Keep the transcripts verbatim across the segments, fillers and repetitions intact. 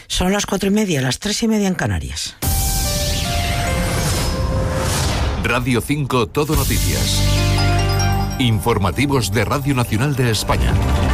Son las cuatro y media, las tres y media en Canarias. Radio cinco Todo Noticias. Informativos de Radio Nacional de España.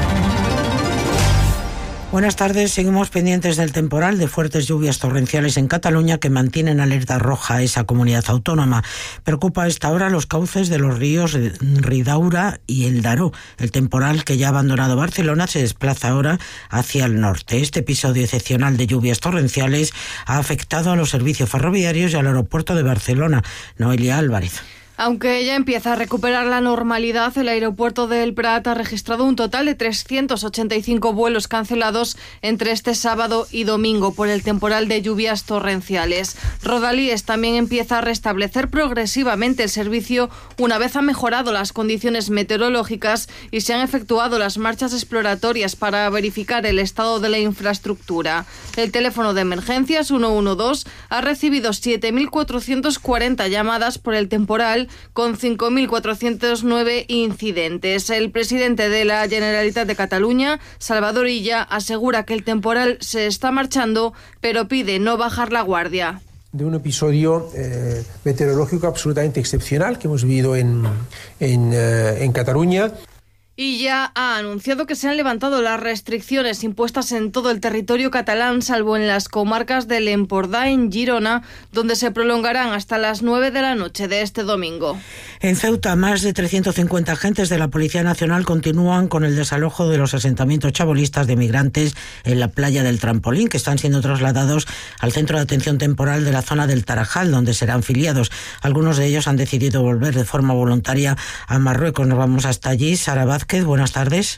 Buenas tardes. Seguimos pendientes del temporal de fuertes lluvias torrenciales en Cataluña que mantienen alerta roja a esa comunidad autónoma. Preocupa a esta hora los cauces de los ríos Ridaura y el Daró. El temporal, que ya ha abandonado Barcelona, se desplaza ahora hacia el norte. Este episodio excepcional de lluvias torrenciales ha afectado a los servicios ferroviarios y al aeropuerto de Barcelona. Noelia Álvarez. Aunque ya empieza a recuperar la normalidad, el aeropuerto del Prat ha registrado un total de trescientos ochenta y cinco vuelos cancelados entre este sábado y domingo por el temporal de lluvias torrenciales. Rodalies también empieza a restablecer progresivamente el servicio una vez han mejorado las condiciones meteorológicas y se han efectuado las marchas exploratorias para verificar el estado de la infraestructura. El teléfono de emergencias ciento doce ha recibido siete mil cuatrocientas cuarenta llamadas por el temporal, con cinco mil cuatrocientos nueve incidentes. El presidente de la Generalitat de Cataluña, Salvador Illa, asegura que el temporal se está marchando, pero pide no bajar la guardia. De un episodio eh, meteorológico absolutamente excepcional que hemos vivido en, en, eh, en Cataluña. Y ya ha anunciado que se han levantado las restricciones impuestas en todo el territorio catalán, salvo en las comarcas del Empordà, en Girona, donde se prolongarán hasta las nueve de la noche de este domingo. En Ceuta, más de trescientos cincuenta agentes de la Policía Nacional continúan con el desalojo de los asentamientos chabolistas de migrantes en la playa del Trampolín, que están siendo trasladados al centro de atención temporal de la zona del Tarajal, donde serán filiados. Algunos de ellos han decidido volver de forma voluntaria a Marruecos. Nos vamos hasta allí. Sara Vázquez, buenas tardes.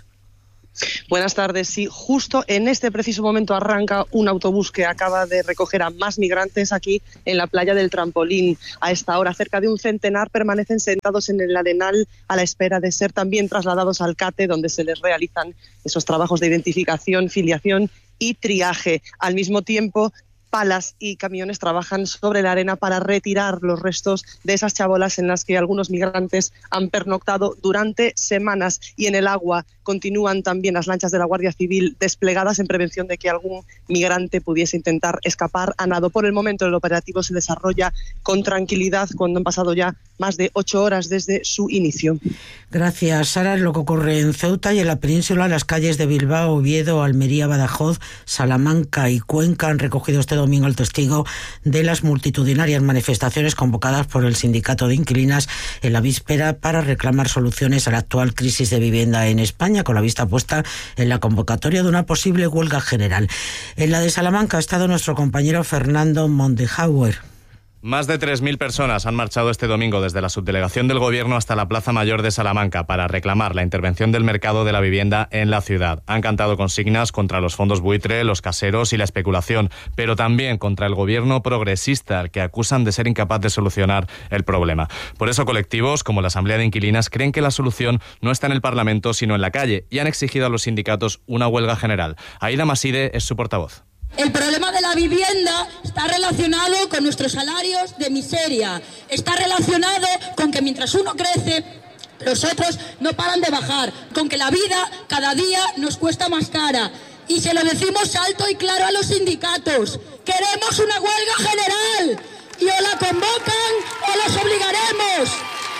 Buenas tardes. Sí, justo en este preciso momento arranca un autobús que acaba de recoger a más migrantes aquí en la playa del Trampolín. A esta hora, cerca de un centenar permanecen sentados en el arenal a la espera de ser también trasladados al CATE, donde se les realizan esos trabajos de identificación, filiación y triaje. Al mismo tiempo, palas y camiones trabajan sobre la arena para retirar los restos de esas chabolas en las que algunos migrantes han pernoctado durante semanas. Y en el agua continúan también las lanchas de la Guardia Civil desplegadas en prevención de que algún migrante pudiese intentar escapar a nado. Por el momento el operativo se desarrolla con tranquilidad cuando han pasado ya más de ocho horas desde su inicio. Gracias, Sara. Lo que ocurre en Ceuta y en la península, las calles de Bilbao, Oviedo, Almería, Badajoz, Salamanca y Cuenca han recogido este domingo el testigo de las multitudinarias manifestaciones convocadas por el sindicato de inquilinas en la víspera para reclamar soluciones a la actual crisis de vivienda en España, con la vista puesta en la convocatoria de una posible huelga general. En la de Salamanca ha estado nuestro compañero Fernando Mondehauer. Más de tres mil personas han marchado este domingo desde la subdelegación del Gobierno hasta la Plaza Mayor de Salamanca para reclamar la intervención del mercado de la vivienda en la ciudad. Han cantado consignas contra los fondos buitre, los caseros y la especulación, pero también contra el Gobierno progresista, al que acusan de ser incapaz de solucionar el problema. Por eso colectivos como la Asamblea de Inquilinas creen que la solución no está en el Parlamento, sino en la calle, y han exigido a los sindicatos una huelga general. Aida Maside es su portavoz. El problema de la vivienda está relacionado con nuestros salarios de miseria. Está relacionado con que mientras uno crece, los otros no paran de bajar. Con que la vida cada día nos cuesta más cara. Y se lo decimos alto y claro a los sindicatos. Queremos una huelga general. Y o la convocan o los obligaremos.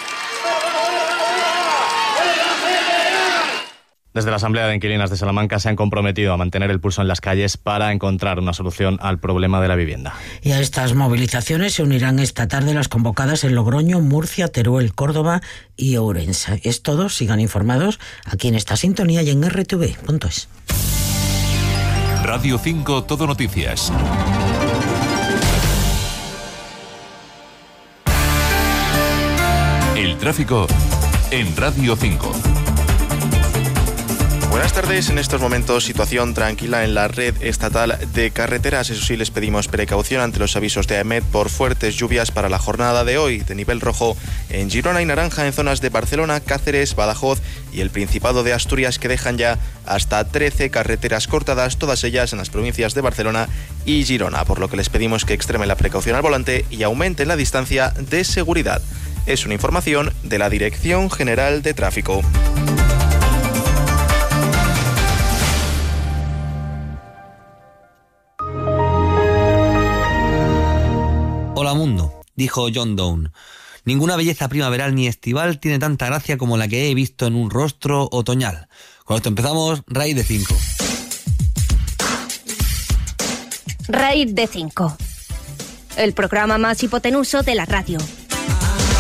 Desde la Asamblea de Inquilinas de Salamanca se han comprometido a mantener el pulso en las calles para encontrar una solución al problema de la vivienda. Y a estas movilizaciones se unirán esta tarde las convocadas en Logroño, Murcia, Teruel, Córdoba y Ourense. Es todo, sigan informados aquí en esta sintonía y en erre te ve punto es. Radio cinco Todo Noticias. El tráfico en Radio cinco. Buenas tardes. En estos momentos, situación tranquila en la red estatal de carreteras. Eso sí, les pedimos precaución ante los avisos de AEMET por fuertes lluvias para la jornada de hoy. De nivel rojo en Girona y naranja en zonas de Barcelona, Cáceres, Badajoz y el Principado de Asturias, que dejan ya hasta trece carreteras cortadas, todas ellas en las provincias de Barcelona y Girona, por lo que les pedimos que extremen la precaución al volante y aumenten la distancia de seguridad. Es una información de la Dirección General de Tráfico. Hola mundo, dijo John Donne. Ninguna belleza primaveral ni estival tiene tanta gracia como la que he visto en un rostro otoñal. Con esto empezamos, Raíz de cinco. Raíz de cinco. El programa más hipotenuso de la radio.